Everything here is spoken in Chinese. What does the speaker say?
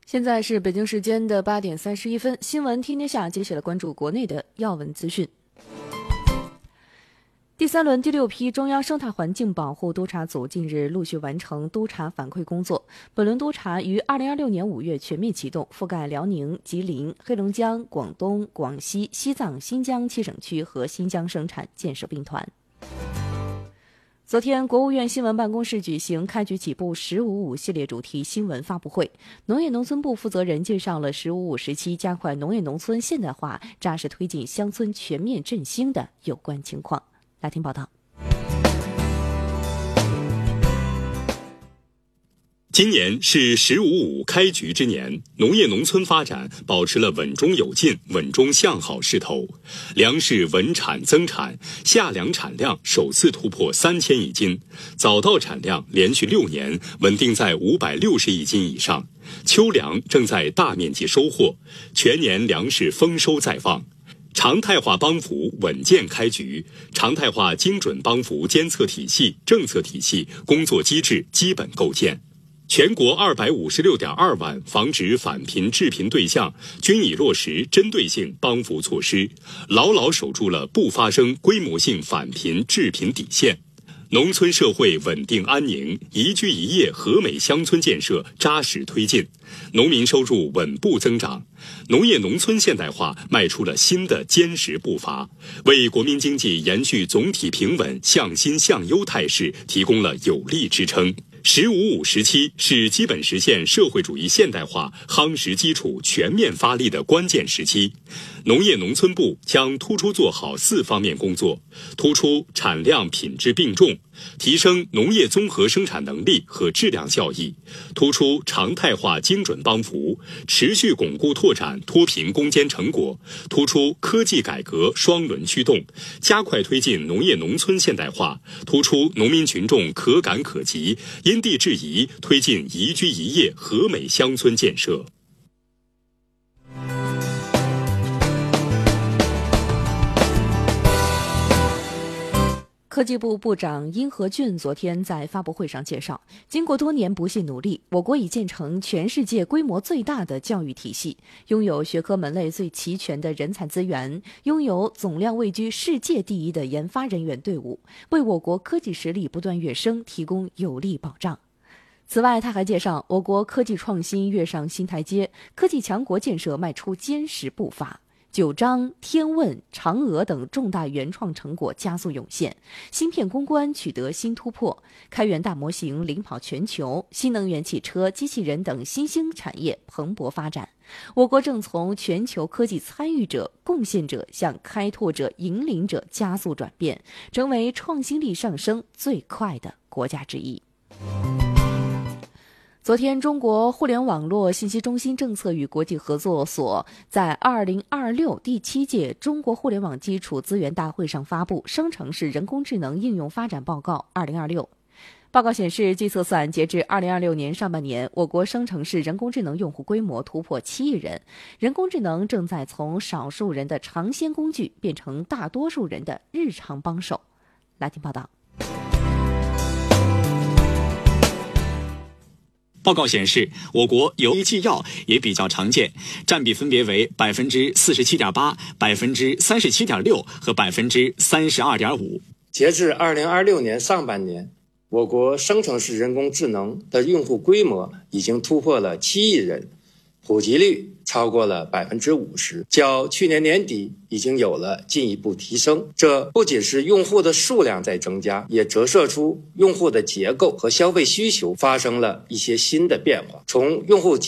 现在是北京时间的8:31，新闻天天下，接下来关注国内的要闻资讯。第3轮第6批中央生态环境保护督察组近日陆续完成督察反馈工作。本轮督查于2026年5月全面启动，覆盖辽宁、吉林、黑龙江、广东、广西、西藏、新疆7省区和新疆生产建设兵团。昨天，国务院新闻办公室举行开局起步“15·5”系列主题新闻发布会，农业农村部负责人介绍了“15·5”时期加快农业农村现代化、扎实推进乡村全面振兴的有关情况。来听报道。 今年是“15·5”开局之年，农业农村发展保持了稳中有进、稳中向好势头，粮食稳产增产，夏粮产量首次突破3000亿斤，早稻产量连续6年稳定在560亿斤以上，秋粮正在大面积收获，全年粮食丰收在望。常态化帮扶稳健开局，常态化精准帮扶监测体系、政策体系、工作机制基本构建。全国256.2万防止返贫致贫对象均已落实针对性帮扶措施，牢牢守住了不发生规模性返贫致贫底线。农村社会稳定安宁，宜居宜业和美乡村建设扎实推进，农民收入稳步增长，农业农村现代化迈出了新的坚实步伐，为国民经济延续总体平稳向新向优态势提供了有力支撑。“15·5”时期是基本实现社会主义现代化夯实基础全面发力的关键时期，农业农村部将突出做好4方面工作，突出产量品质并重，提升农业综合生产能力和质量效益，突出常态化精准帮扶，持续巩固拓展脱贫攻坚成果，突出科技改革双轮驱动，加快推进农业农村现代化，突出农民群众可感可及，因地制宜推进宜居宜业和美乡村建设。 科技部部长殷和俊昨天在发布会上介绍，经过多年不懈努力，我国已建成全世界规模最大的教育体系，拥有学科门类最齐全的人才资源，拥有总量位居世界第一的研发人员队伍，为我国科技实力不断跃升提供有力保障。此外，他还介绍，我国科技创新跃上新台阶，科技强国建设迈出坚实步伐。九章、天问、嫦娥等重大原创成果加速涌现，芯片攻关取得新突破，开源大模型领跑全球，新能源汽车、机器人等新兴产业蓬勃发展。我国正从全球科技参与者、贡献者向开拓者、引领者加速转变，成为创新力上升最快的国家之一。昨天，中国互联网络信息中心政策与国际合作所在2026第7届中国互联网基础资源大会上发布《生成式人工智能应用发展报告2026》。报告显示，据测算，截至2026年上半年，我国生成式人工智能用户规模突破7亿人，人工智能正在从少数人的尝鲜工具变成大多数人的日常帮手。来听报道。 报告显示，我国有机纪要也比较常见，占比分别为47.8%、37.6%和32.5%。 截至2026年上半年，我国生成式人工智能的用户规模已经突破了7亿人，普及率超过了50%，较去年年底已经有了进一步提升。这不仅是用户的数量在增加，也折射出用户的结构和消费需求发生了一些新的变化。从用户